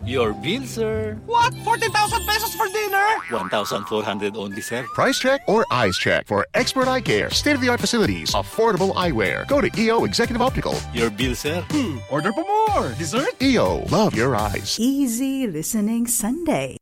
Your bill, sir. What? 14,000 pesos for dinner? 1,400 only, sir. Price check or eyes check for expert eye care, state-of-the-art facilities, affordable eyewear. Go to EO Executive Optical. Your bill, sir. Order for more. Dessert? EO, love your eyes. Easy Listening Sunday.